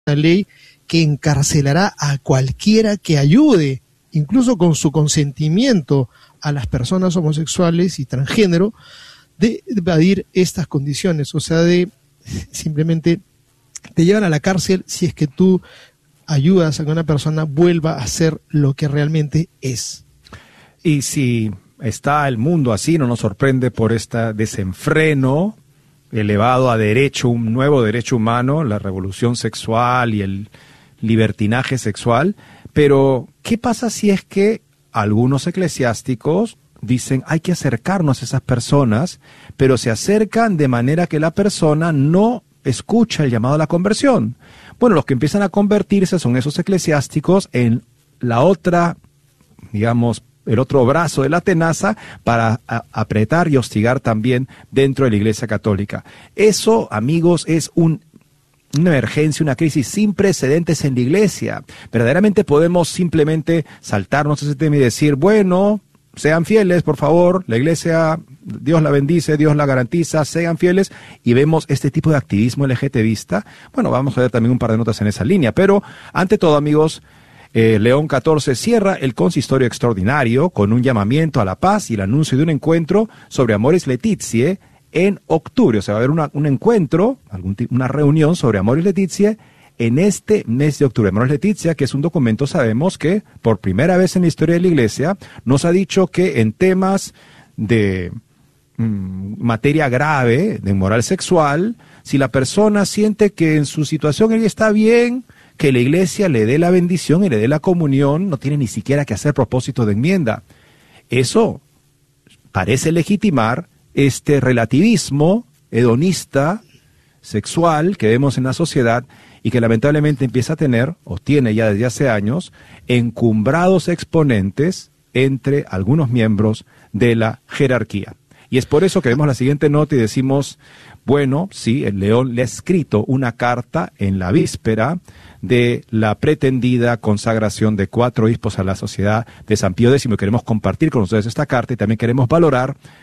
una ley que encarcelará a cualquiera que ayude, incluso con su consentimiento, a las personas homosexuales y transgénero, de evadir estas condiciones. O sea, de simplemente te llevan a la cárcel si es que tú ayudas a que una persona vuelva a ser lo que realmente es. Y si está el mundo así, no nos sorprende por este desenfreno elevado a derecho, un nuevo derecho humano, la revolución sexual y el libertinaje sexual. Pero, ¿qué pasa si es que algunos eclesiásticos dicen hay que acercarnos a esas personas, pero se acercan de manera que la persona no escucha el llamado a la conversión? Bueno, los que empiezan a convertirse son esos eclesiásticos en la otra, digamos, el otro brazo de la tenaza para apretar y hostigar también dentro de la Iglesia Católica. Eso, amigos, es una emergencia, una crisis sin precedentes en la Iglesia. Verdaderamente podemos simplemente saltarnos ese tema y decir, bueno, sean fieles, por favor, la Iglesia, Dios la bendice, Dios la garantiza, sean fieles, y vemos este tipo de activismo LGTBista. Bueno, vamos a ver también un par de notas en esa línea, pero ante todo, amigos, León XIV cierra el consistorio extraordinario con un llamamiento a la paz y el anuncio de un encuentro sobre Amoris Laetitia en octubre. O sea, va a haber un encuentro, una reunión sobre Amoris Laetitia en este mes de octubre. Amoris Laetitia, que es un documento, sabemos que por primera vez en la historia de la Iglesia nos ha dicho que en temas de materia grave, de moral sexual, si la persona siente que en su situación ella está bien, que la Iglesia le dé la bendición y le dé la comunión, no tiene ni siquiera que hacer propósito de enmienda. Eso parece legitimar este relativismo hedonista, sexual, que vemos en la sociedad y que lamentablemente empieza a tener, o tiene ya desde hace años, encumbrados exponentes entre algunos miembros de la jerarquía. Y es por eso que vemos la siguiente nota y decimos, bueno, sí, el León le ha escrito una carta en la víspera de la pretendida consagración de 4 obispos a la Sociedad de San Pío X. Queremos compartir con ustedes esta carta y también queremos valorar